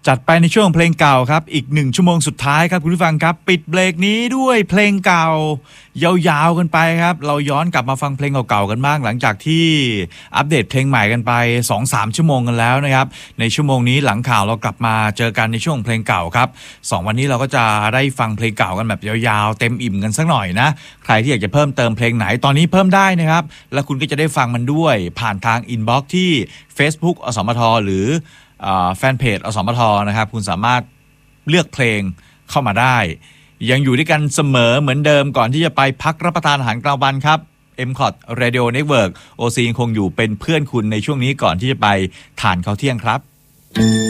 จัดไปในช่วงเพลงเก่าครับอีก1 ชั่วโมงสุดท้ายครับคุณผู้ฟังครับปิดเบรกนี้ด้วยเพลงเก่ายาวๆกันไปครับเราย้อนกลับมาฟังเพลงเก่าๆกันบ้างหลังจากที่อัปเดตเพลงใหม่กันไป 2-3 ชั่วโมงกันแล้วนะครับในชั่วโมงนี้หลังข่าวเรากลับมาเจอกันในช่วงเพลงเก่าครับ2 วันนี้เราก็จะได้ฟังเพลงเก่ากันแบบยาวๆเต็มอิ่มกันสักหน่อยนะใครที่อยากจะเพิ่มเติมเพลงไหนตอนนี้เพิ่มได้นะครับแล้วคุณก็จะได้ฟังมันด้วยผ่านทางอินบ็อกซ์ที่ Facebook อสมทหรือแฟนเพจอสมทนะครับคุณสามารถเลือกเพลงเข้ามาได้ยังอยู่ด้วยกันเสมอเหมือนเดิมก่อนที่จะไปพักรับประทานอาหารกลางวันครับ MCOT Radio Network OC คงอยู่เป็นเพื่อนคุณในช่วงนี้ก่อนที่จะไปทานข้าวเที่ยงครับ